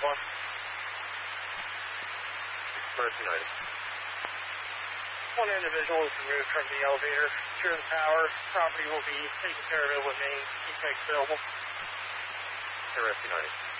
1. Express United. One individual is removed from the elevator. Secure the tower. Property will be taken care of at Whitney. Keep available. Express United.